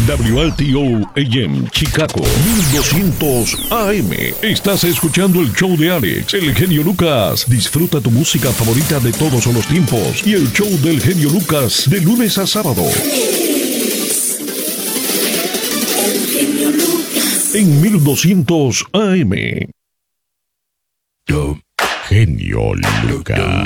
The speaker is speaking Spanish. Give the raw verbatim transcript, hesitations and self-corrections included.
W R T O A M Chicago mil doscientos A M. Estás escuchando el show de Alex, el genio Lucas. Disfruta tu música favorita de todos los tiempos y el show del genio Lucas de lunes a sábado. En mil doscientos A M. Genio Lucas.